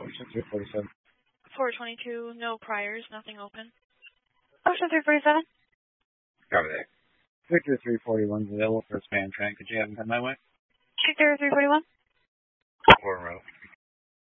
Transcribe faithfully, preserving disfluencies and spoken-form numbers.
Ocean three forty-seven. four twenty-two, no priors, nothing open. Ocean three forty-seven. Cover that. Victor three forty-one is available for a spam train. Could you have him come my way? Victor three forty-one. Four row.